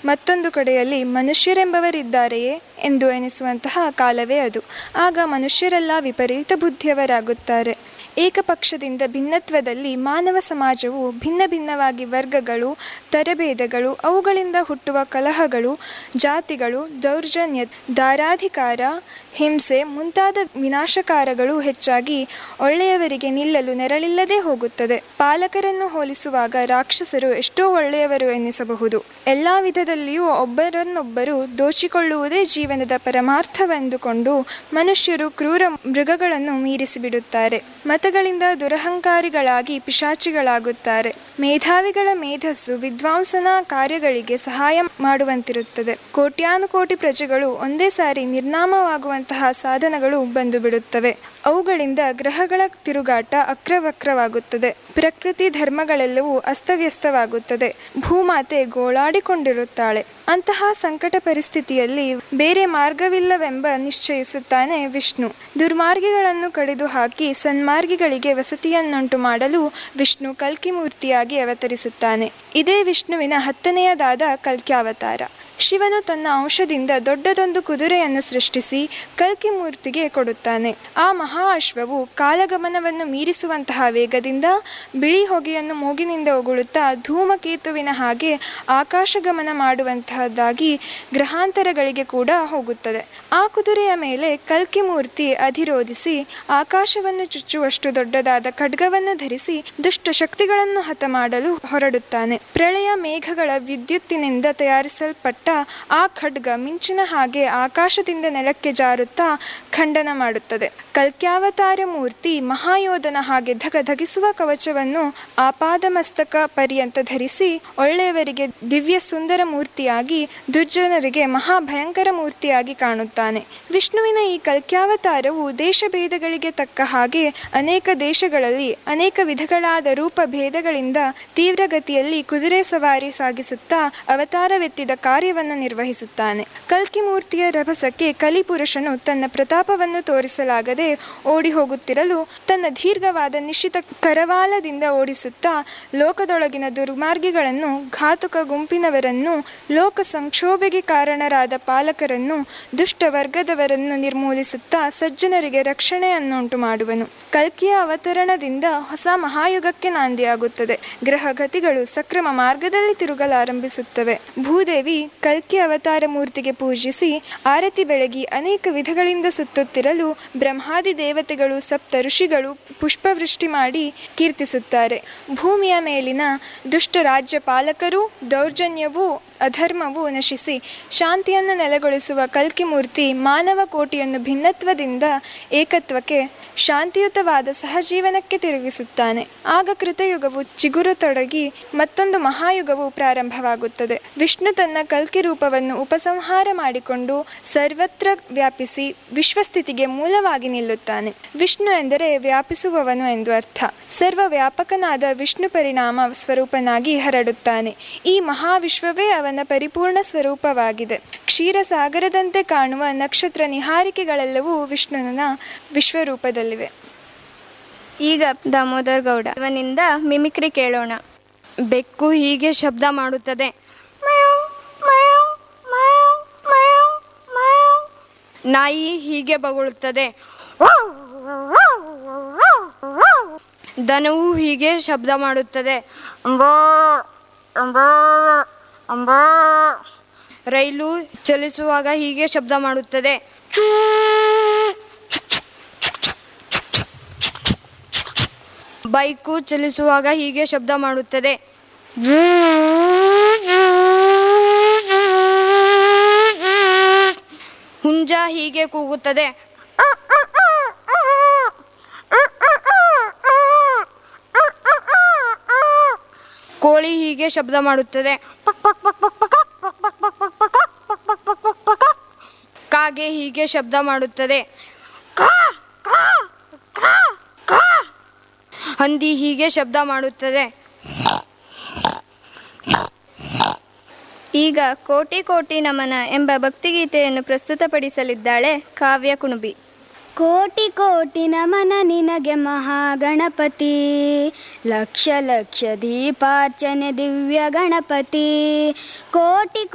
ಮತ್ತೊಂದು ಕಡೆಯಲ್ಲಿ ಮನುಷ್ಯರೆಂಬವರಿದ್ದಾರೆಯೇ ಎಂದು ಎನಿಸುವಂತಹ ಕಾಲವೇ ಅದು. ಆಗ ಮನುಷ್ಯರೆಲ್ಲ ವಿಪರೀತ ಬುದ್ಧಿಯವರಾಗುತ್ತಾರೆ. ಏಕಪಕ್ಷದಿಂದ ಭಿನ್ನತ್ವದಲ್ಲಿ ಮಾನವ ಸಮಾಜವು ಭಿನ್ನ ಭಿನ್ನವಾಗಿ ವರ್ಗಗಳು, ತರಭೇದಗಳು, ಅವುಗಳಿಂದ ಹುಟ್ಟುವ ಕಲಹಗಳು, ಜಾತಿಗಳು, ದೌರ್ಜನ್ಯ, ದಾರಾಧಿಕಾರ, ಹಿಂಸೆ ಮುಂತಾದ ವಿನಾಶಕಾರಗಳು ಹೆಚ್ಚಾಗಿ ಒಳ್ಳೆಯವರಿಗೆ ನಿಲ್ಲಲು ನೆರಳಿಲ್ಲದೆ ಹೋಗುತ್ತದೆ. ಪಾಲಕರನ್ನು ಹೋಲಿಸುವಾಗ ರಾಕ್ಷಸರು ಎಷ್ಟೋ ಒಳ್ಳೆಯವರು ಎನ್ನಿಸಬಹುದು. ಎಲ್ಲ ವಿಧದಲ್ಲಿಯೂ ಒಬ್ಬರನ್ನೊಬ್ಬರು ದೋಚಿಕೊಳ್ಳುವುದೇ ಜೀವನದ ಪರಮಾರ್ಥವೆಂದುಕೊಂಡು ಮನುಷ್ಯರು ಕ್ರೂರ ಮೃಗಗಳನ್ನು ಮೀರಿಸಿಬಿಡುತ್ತಾರೆ. ಮತಗಳಿಂದ ದುರಹಂಕಾರಿಗಳಾಗಿ ಪಿಶಾಚಿಗಳಾಗುತ್ತಾರೆ. ಮೇಧಾವಿಗಳ ಮೇಧಸ್ಸು ವಿದ್ವಾಂಸನ ಕಾರ್ಯಗಳಿಗೆ ಸಹಾಯ ಮಾಡುವಂತಿರುತ್ತದೆ. ಕೋಟ್ಯಾನುಕೋಟಿ ಪ್ರಜೆಗಳು ಒಂದೇ ಸಾರಿ ನಿರ್ನಾಮವಾಗುವಂತಹ ಸಾಧನಗಳು ಬಂದು ಬಿಡುತ್ತವೆ. ಅವುಗಳಿಂದ ಗ್ರಹಗಳ ತಿರುಗಾಟ ಅಕ್ರವಕ್ರವಾಗುತ್ತದೆ. ಪ್ರಕೃತಿ ಧರ್ಮಗಳೆಲ್ಲವೂ ಅಸ್ತವ್ಯಸ್ತವಾಗುತ್ತದೆ. ಭೂಮಾತೆ ಗೋಳಾಡಿಕೊಂಡಿರುತ್ತಾಳೆ. ಅಂತಹ ಸಂಕಟ ಪರಿಸ್ಥಿತಿಯಲ್ಲಿ ಬೇರೆ ಮಾರ್ಗವಿಲ್ಲವೆಂಬ ನಿಶ್ಚಯಿಸುತ್ತಾನೆ ವಿಷ್ಣು. ದುರ್ಮಾರ್ಗಿಗಳನ್ನು ಕಡಿದು ಹಾಕಿ ಸನ್ಮಾರ್ಗಿಗಳಿಗೆ ವಸತಿಯನ್ನುಂಟು ಮಾಡಲು ವಿಷ್ಣು ಕಲ್ಕಿಮೂರ್ತಿಯಾಗಿ ಅವತರಿಸುತ್ತಾನೆ. ಇದೇ ವಿಷ್ಣುವಿನ 10ನೇಯದಾದ ಕಲ್ಕ್ಯಾವತಾರ. ಶಿವನು ತನ್ನ ಅಂಶದಿಂದ ದೊಡ್ಡದೊಂದು ಕುದುರೆಯನ್ನು ಸೃಷ್ಟಿಸಿ ಕಲ್ಕಿಮೂರ್ತಿಗೆ ಕೊಡುತ್ತಾನೆ. ಆ ಮಹಾ ಅಶ್ವವು ಕಾಲಗಮನವನ್ನು ಮೀರಿಸುವಂತಹ ವೇಗದಿಂದ ಬಿಳಿ ಹೊಗೆಯನ್ನು ಮೂಗಿನಿಂದ ಉಗುಳುತ್ತಾ ಧೂಮಕೇತುವಿನ ಹಾಗೆ ಆಕಾಶಗಮನ ಮಾಡುವಂತಹದ್ದಾಗಿ ಗ್ರಹಾಂತರಗಳಿಗೆ ಕೂಡ ಹೋಗುತ್ತದೆ. ಆ ಕುದುರೆಯ ಮೇಲೆ ಕಲ್ಕಿಮೂರ್ತಿ ಅಧಿರೋಧಿಸಿ ಆಕಾಶವನ್ನು ಚುಚ್ಚುವಷ್ಟು ದೊಡ್ಡದಾದ ಖಡ್ಗವನ್ನು ಧರಿಸಿ ದುಷ್ಟ ಶಕ್ತಿಗಳನ್ನು ಹತ ಮಾಡಲು ಹೊರಡುತ್ತಾನೆ. ಪ್ರಳಯ ಮೇಘಗಳ ವಿದ್ಯುತ್ತಿನಿಂದ ತಯಾರಿಸಲ್ಪಟ್ಟ ಆ ಖಡ್ಗ ಮಿಂಚಿನ ಹಾಗೆ ಆಕಾಶದಿಂದ ನೆಲಕ್ಕೆ ಜಾರುತ್ತಾ ಖಂಡನ ಮಾಡುತ್ತದೆ. ಕಲ್ಕ್ಯಾವತಾರ ಮೂರ್ತಿ ಮಹಾಯೋಧನ ಹಾಗೆ ಧಗಧಗಿಸುವ ಕವಚವನ್ನು ಆಪಾದಮಸ್ತಕ ಪರ್ಯಂತ ಧರಿಸಿ ಒಳ್ಳೆಯವರಿಗೆ ದಿವ್ಯ ಸುಂದರ ಮೂರ್ತಿಯಾಗಿ, ದುರ್ಜನರಿಗೆ ಮಹಾಭಯಂಕರ ಮೂರ್ತಿಯಾಗಿ ಕಾಣುತ್ತಾನೆ. ವಿಷ್ಣುವಿನ ಈ ಕಲ್ಕ್ಯಾವತಾರವು ದೇಶಭೇದಗಳಿಗೆ ತಕ್ಕ ಹಾಗೆ ಅನೇಕ ದೇಶಗಳಲ್ಲಿ ಅನೇಕ ವಿಧಗಳಾದ ರೂಪ ಭೇದಗಳಿಂದ ತೀವ್ರಗತಿಯಲ್ಲಿ ಕುದುರೆ ಸವಾರಿ ಸಾಗಿಸುತ್ತಾ ಅವತಾರವೆತ್ತಿದ ಕಾರ್ಯವನ್ನು ನಿರ್ವಹಿಸುತ್ತಾನೆ. ಕಲ್ಕಿ ಮೂರ್ತಿಯ ರಭಸಕ್ಕೆ ಕಲಿಪುರುಷನು ತನ್ನ ಪ್ರತಾಪವನ್ನು ತೋರಿಸಲಾಗದೆ ಓಡಿ ಹೋಗುತ್ತಿರಲು ತನ್ನ ದೀರ್ಘವಾದ ನಿಶ್ಚಿತ ಕರವಾಲದಿಂದ ಓಡಿಸುತ್ತಾ ಲೋಕದೊಳಗಿನ ದುರ್ಮಾರ್ಗಿಗಳನ್ನು, ಘಾತುಕ ಗುಂಪಿನವರನ್ನು, ಲೋಕ ಸಂಕ್ಷೋಭೆಗೆ ಕಾರಣರಾದ ಪಾಲಕರನ್ನು, ದುಷ್ಟ ವರ್ಗದವರನ್ನು ನಿರ್ಮೂಲಿಸುತ್ತಾ ಸಜ್ಜನರಿಗೆ ರಕ್ಷಣೆಯನ್ನುಂಟು ಮಾಡುವನು. ಕಲ್ಕಿಯ ಅವತರಣದಿಂದ ಹೊಸ ಮಹಾಯುಗಕ್ಕೆ ನಾಂದಿಯಾಗುತ್ತದೆ. ಗ್ರಹಗತಿಗಳು ಸಕ್ರಮ ಮಾರ್ಗದಲ್ಲಿ ತಿರುಗಲಾರಂಭಿಸುತ್ತವೆ. ಭೂದೇವಿ ಕಲ್ಕಿ ಅವತಾರ ಮೂರ್ತಿಗೆ ಪೂಜಿಸಿ ಆರತಿ ಬೆಳಗಿ ಅನೇಕ ವಿಧಗಳಿಂದ ಸುತ್ತುತ್ತಿರಲು ಬ್ರಹ್ಮಾದಿ ದೇವತೆಗಳು, ಸಪ್ತ ಋಷಿಗಳು ಪುಷ್ಪವೃಷ್ಟಿ ಮಾಡಿ ಕೀರ್ತಿಸುತ್ತಾರೆ. ಭೂಮಿಯ ಮೇಲಿನ ದುಷ್ಟ ರಾಜ್ಯ ಪಾಲಕರು, ದೌರ್ಜನ್ಯವೂ ಅಧರ್ಮವು ನಶಿಸಿ ಶಾಂತಿಯನ್ನು ನೆಲೆಗೊಳಿಸುವ ಕಲ್ಕಿ ಮೂರ್ತಿ ಮಾನವ ಕೋಟಿಯನ್ನು ಭಿನ್ನತ್ವದಿಂದ ಏಕತ್ವಕ್ಕೆ, ಶಾಂತಿಯುತವಾದ ಸಹಜೀವನಕ್ಕೆ ತಿರುಗಿಸುತ್ತಾನೆ. ಆಗ ಕೃತಯುಗವು ಚಿಗುರತೊಡಗಿ ಮತ್ತೊಂದು ಮಹಾಯುಗವು ಪ್ರಾರಂಭವಾಗುತ್ತದೆ. ವಿಷ್ಣು ತನ್ನ ಕಲ್ಕಿ ರೂಪವನ್ನು ಉಪಸಂಹಾರ ಮಾಡಿಕೊಂಡು ಸರ್ವತ್ರ ವ್ಯಾಪಿಸಿ ವಿಶ್ವಸ್ಥಿತಿಗೆ ಮೂಲವಾಗಿ ನಿಲ್ಲುತ್ತಾನೆ. ವಿಷ್ಣು ಎಂದರೆ ವ್ಯಾಪಿಸುವವನು ಎಂದು ಅರ್ಥ. ಸರ್ವ ವ್ಯಾಪಕನಾದ ವಿಷ್ಣು ಪರಿಣಾಮ ಸ್ವರೂಪನಾಗಿ ಹರಡುತ್ತಾನೆ. ಈ ಮಹಾವಿಶ್ವವೇ ಅವನ ಪರಿಪೂರ್ಣ ಸ್ವರೂಪವಾಗಿದೆ. ಕ್ಷೀರಸಾಗರದಂತೆ ಕಾಣುವ ನಕ್ಷತ್ರ ನಿಹಾರಿಕೆಗಳೆಲ್ಲವೂ ವಿಷ್ಣುವಿನ ವಿಶ್ವರೂಪದಲ್ಲಿವೆ. ಈಗ ದಾಮೋದರ್ ಗೌಡ ಇವನಿಂದ ಮಿಮಿಕ್ರಿ ಕೇಳೋಣ. ಬೆಕ್ಕು ಹೀಗೆ ಶಬ್ದ ಮಾಡುತ್ತದೆ. ನಾಯಿ ಹೀಗೆ ಬೊಗಳುತ್ತದೆ. ದನವು ಹೀಗೆ ಶಬ್ದ ಮಾಡುತ್ತದೆ. ರೈಲು ಚಲಿಸುವಾಗ ಹೀಗೆ ಶಬ್ದ ಮಾಡುತ್ತದೆ. ಬೈಕು ಚಲಿಸುವಾಗ ಹೀಗೆ ಶಬ್ದ ಮಾಡುತ್ತದೆ. ಹುಂಜ ಹೀಗೆ ಕೂಗುತ್ತದೆ. ಕೋಳಿ ಹೀಗೆ ಶಬ್ದ ಮಾಡುತ್ತದೆ. ಕಾಗೆ ಹೀಗೆ ಶಬ್ದ ಮಾಡುತ್ತದೆ. ಹಂದಿ ಹೀಗೆ ಶಬ್ದ ಮಾಡುತ್ತದೆ. ಈಗ ಕೋಟಿ ಕೋಟಿ ನಮನ ಎಂಬ ಭಕ್ತಿಗೀತೆಯನ್ನು ಪ್ರಸ್ತುತಪಡಿಸಲಿದ್ದಾಳೆ ಕಾವ್ಯ ಕುಣಬಿ. ಕೋಟಿ ಕೋಟಿ ನಮನ ನಿನಗೆ ಮಹಾಗಣಪತಿ, ಲಕ್ಷ ಲಕ್ಷ ದೀಪಾರ್ಚನೆ ದಿವ್ಯ ಗಣಪತಿ. ಕೋಟಿ